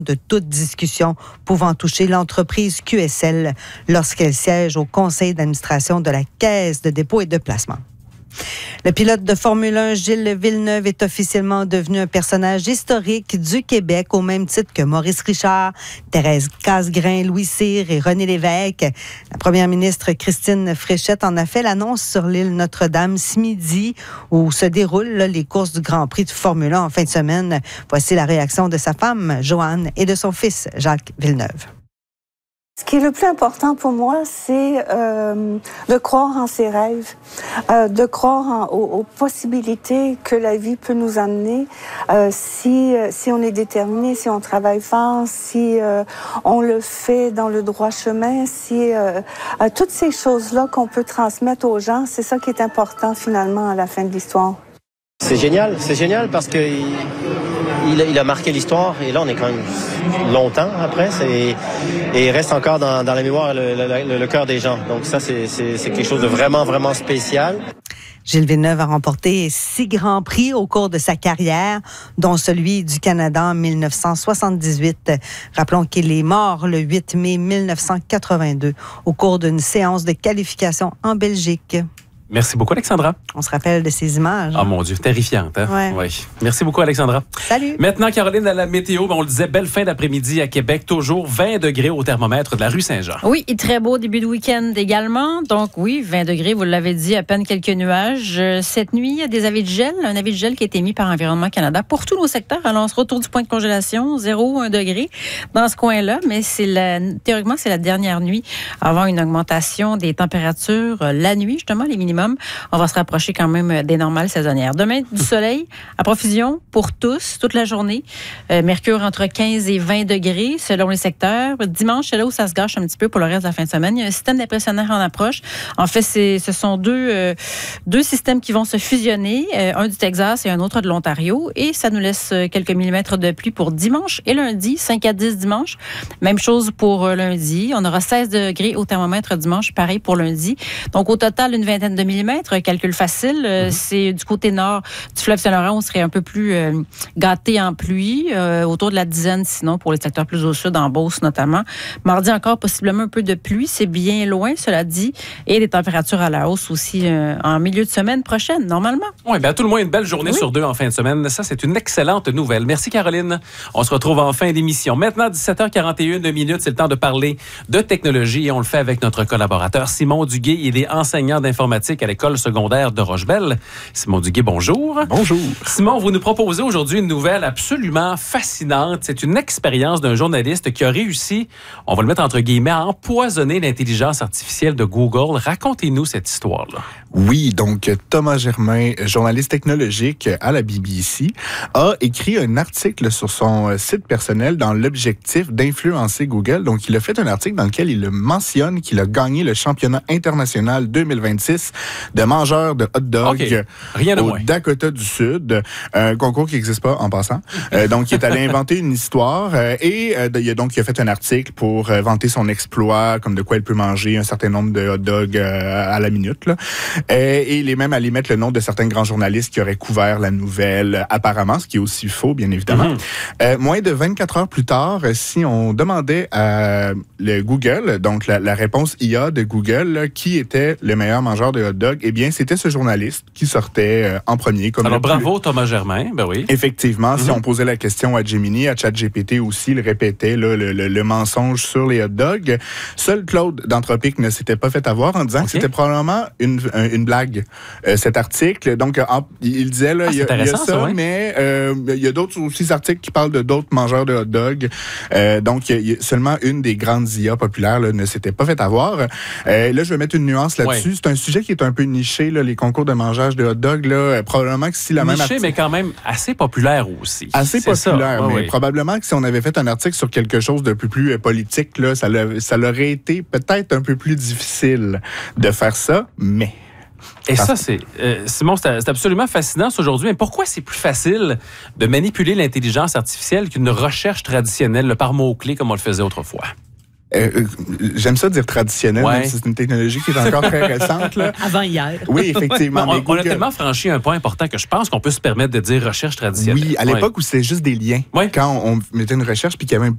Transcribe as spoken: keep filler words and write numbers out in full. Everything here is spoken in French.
de toute discussion pouvant toucher l'entreprise Q S L lorsqu'elle siège au conseil d'administration de la Caisse de dépôt et de placement. Le pilote de Formule un, Gilles Villeneuve, est officiellement devenu un personnage historique du Québec au même titre que Maurice Richard, Thérèse Casgrain, Louis Cyr et René Lévesque. La première ministre Christine Fréchette en a fait l'annonce sur l'île Notre-Dame ce midi où se déroulent là, les courses du Grand Prix de Formule un en fin de semaine. Voici la réaction de sa femme, Joanne, et de son fils, Jacques Villeneuve. Ce qui est le plus important pour moi, c'est euh, de croire en ses rêves, euh, de croire en, aux, aux possibilités que la vie peut nous amener euh, si, si on est déterminé, si on travaille fort, si euh, on le fait dans le droit chemin, si euh, euh, toutes ces choses-là qu'on peut transmettre aux gens, c'est ça qui est important finalement à la fin de l'histoire. C'est génial, c'est génial parce que il, il, il a marqué l'histoire et là on est quand même longtemps après c'est, et il reste encore dans, dans la mémoire le, le, le cœur des gens. Donc ça c'est, c'est, c'est quelque chose de vraiment vraiment spécial. Gilles Villeneuve a remporté six grands prix au cours de sa carrière, dont celui du Canada en dix-neuf cent soixante-dix-huit. Rappelons qu'il est mort le huit mai dix-neuf cent quatre-vingt-deux au cours d'une séance de qualification en Belgique. Merci beaucoup, Alexandra. On se rappelle de ces images. Ah, mon Dieu, terrifiante. Hein? Ouais. Oui. Merci beaucoup, Alexandra. Salut. Maintenant, Caroline, à la météo, on le disait, belle fin d'après-midi à Québec. Toujours vingt degrés au thermomètre de la rue Saint-Jean. Oui, et très beau début de week-end également. Donc oui, vingt degrés, vous l'avez dit, à peine quelques nuages. Cette nuit, il y a des avis de gel. Un avis de gel qui a été émis par Environnement Canada pour tous nos secteurs. Alors, on sera autour du point de congélation, zéro, un degré dans ce coin-là. Mais c'est la, théoriquement, c'est la dernière nuit avant une augmentation des températures la nuit, justement, les minimums. On va se rapprocher quand même des normales saisonnières. Demain, du soleil à profusion pour tous, toute la journée. Euh, mercure entre quinze et vingt degrés selon les secteurs. Dimanche, c'est là où ça se gâche un petit peu pour le reste de la fin de semaine. Il y a un système dépressionnaire en approche. En fait, c'est, ce sont deux, euh, deux systèmes qui vont se fusionner, euh, un du Texas et un autre de l'Ontario. Et ça nous laisse quelques millimètres de pluie pour dimanche et lundi, cinq à dix dimanche. Même chose pour euh, lundi. On aura seize degrés au thermomètre dimanche, pareil pour lundi. Donc, au total, une vingtaine de millimètres. Calcul facile. Euh, mm-hmm. C'est du côté nord du fleuve Saint-Laurent, on serait un peu plus euh, gâté en pluie, euh, autour de la dizaine sinon pour les secteurs plus au sud, en Beauce notamment. Mardi encore, possiblement un peu de pluie. C'est bien loin, cela dit. Et des températures à la hausse aussi euh, en milieu de semaine prochaine, normalement. Oui, bien à tout le moins une belle journée oui. sur deux en fin de semaine. Ça, c'est une excellente nouvelle. Merci, Caroline. On se retrouve en fin d'émission. Maintenant, dix-sept heures quarante et une minutes, c'est le temps de parler de technologie et on le fait avec notre collaborateur Simon Duguay. Il est enseignant d'informatique à l'école secondaire de Rochebelle. Simon Duguay, bonjour. Bonjour. Simon, vous nous proposez aujourd'hui une nouvelle absolument fascinante. C'est une expérience d'un journaliste qui a réussi, on va le mettre entre guillemets, à empoisonner l'intelligence artificielle de Google. Racontez-nous cette histoire-là. Oui, donc Thomas Germain, journaliste technologique à la B B C, a écrit un article sur son site personnel dans l'objectif d'influencer Google. Donc, il a fait un article dans lequel il mentionne qu'il a gagné le championnat international deux mille vingt-six de mangeurs de hot dog okay. Rien de au moins. Dakota du Sud, un concours qui n'existe pas en passant. Euh, donc, il est allé inventer une histoire euh, et euh, il, a, donc, il a fait un article pour euh, vanter son exploit, comme de quoi il peut manger un certain nombre de hot dogs euh, à la minute. Là. Euh, et il est même allé mettre le nom de certains grands journalistes qui auraient couvert la nouvelle, euh, apparemment, ce qui est aussi faux, bien évidemment. Mm-hmm. Euh, moins de vingt-quatre heures plus tard, si on demandait à le Google, donc la, la réponse I A de Google, là, qui était le meilleur mangeur de hot dog, eh bien, c'était ce journaliste qui sortait euh, en premier. Comme Alors, plus... bravo, Thomas Germain. Ben oui. Effectivement, mm-hmm. si on posait la question à Gemini, à ChatGPT aussi, il répétait là, le, le, le mensonge sur les hot dogs. Seul Claude d'Anthropic ne s'était pas fait avoir en disant okay. que c'était probablement une, une blague, euh, cet article. Donc, en, il disait, là, ah, il y, y a ça, ça ouais. mais euh, il y a d'autres aussi articles qui parlent de d'autres mangeurs de hot dogs. Euh, donc, il y a seulement une des grandes I A populaires là, ne s'était pas fait avoir. Euh, là, je vais mettre une nuance là-dessus. Ouais. C'est un sujet qui est un peu niché, là, les concours de mangeage de hot dog. Là, euh, probablement que si la niché, même article... mais quand même assez populaire aussi. Assez c'est populaire, ça. mais oui. probablement que si on avait fait un article sur quelque chose de plus, plus euh, politique, là, ça, ça l'aurait été peut-être un peu plus difficile de faire ça, mais... Et ça, c'est... Euh, Simon, c'est, c'est absolument fascinant aujourd'hui. Mais pourquoi c'est plus facile de manipuler l'intelligence artificielle qu'une recherche traditionnelle, là, par mots-clés, comme on le faisait autrefois? Euh, j'aime ça dire traditionnel, ouais. même si c'est une technologie qui est encore très récente. Là. Avant hier. Oui, effectivement. on, mais Google... on a tellement franchi un point important que je pense qu'on peut se permettre de dire recherche traditionnelle. Oui, à l'époque ouais. où c'était juste des liens. Ouais. Quand on mettait une recherche puis qu'il y avait un